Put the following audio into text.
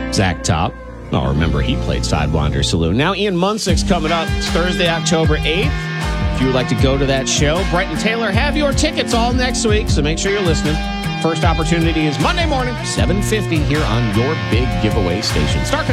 Zach Top. Oh, remember, he played Sidewinder Saloon. Now, Ian Munsick's coming up. It's Thursday, October 8th. If you would like to go to that show, Brett and Taylor have your tickets all next week, so make sure you're listening. First opportunity is Monday morning, 7:50 here on your big giveaway station. Start